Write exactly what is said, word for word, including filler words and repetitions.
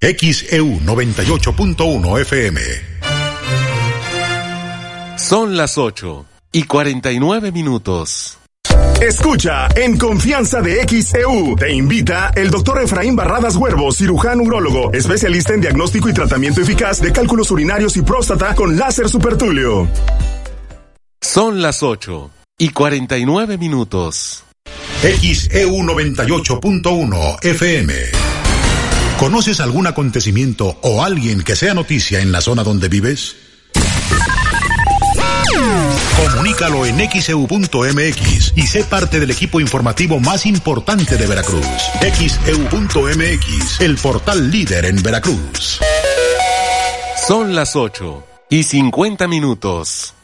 X E U noventa y ocho punto uno F M. Son las ocho y cuarenta y nueve minutos. Escucha, en Confianza de X E U, te invita el doctor Efraín Barradas Huervo, cirujano urólogo, especialista en diagnóstico y tratamiento eficaz de cálculos urinarios y próstata con láser supertulio. Son las ocho y cuarenta y nueve minutos. X E U noventa y ocho punto uno F M. ¿Conoces algún acontecimiento o alguien que sea noticia en la zona donde vives? Comunícalo en X E U punto M X y sé parte del equipo informativo más importante de Veracruz. X E U punto M X, el portal líder en Veracruz. Son las ocho y cincuenta minutos.